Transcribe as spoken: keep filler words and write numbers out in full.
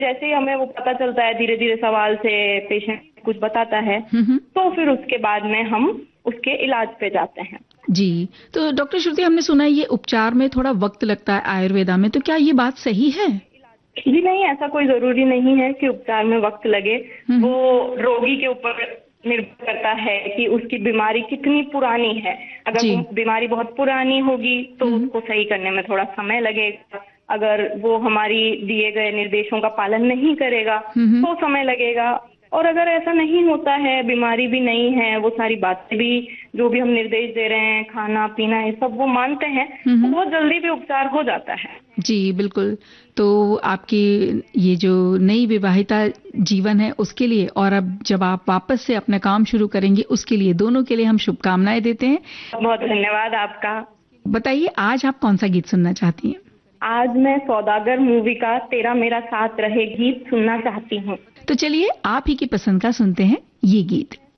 जैसे ही हमें वो पता चलता है धीरे धीरे सवाल से, पेशेंट कुछ बताता है, हम्म। तो फिर उसके बाद में हम उसके इलाज पे जाते हैं। जी, तो डॉक्टर श्रुति, हमने सुना है ये उपचार में थोड़ा वक्त लगता है आयुर्वेदा में, तो क्या ये बात सही है? जी नहीं, ऐसा कोई जरूरी नहीं है कि उपचार में वक्त लगे। हम्म। वो रोगी के ऊपर निर्भर करता है कि उसकी बीमारी कितनी पुरानी है। अगर जी। वो बीमारी बहुत पुरानी होगी तो हम्म। उसको सही करने में थोड़ा समय लगेगा। अगर वो हमारी दिए गए निर्देशों का पालन नहीं करेगा हम्म। तो समय लगेगा। और अगर ऐसा नहीं होता है, बीमारी भी नहीं है, वो सारी बातें भी जो भी हम निर्देश दे रहे हैं, खाना पीना, ये सब वो मानते हैं, तो हम्म। बहुत जल्दी भी उपचार हो जाता है। जी बिल्कुल। तो आपकी ये जो नई विवाहिता जीवन है उसके लिए, और अब जब आप वापस से अपना काम शुरू करेंगे उसके लिए, दोनों के लिए हम शुभकामनाएं देते हैं। बहुत धन्यवाद आपका। बताइए, आज आप कौन सा गीत सुनना चाहती हैं? आज मैं सौदागर मूवी का तेरा मेरा साथ रहे गीत सुनना चाहती हूँ। तो चलिए, आप ही की पसंद का सुनते हैं ये गीत।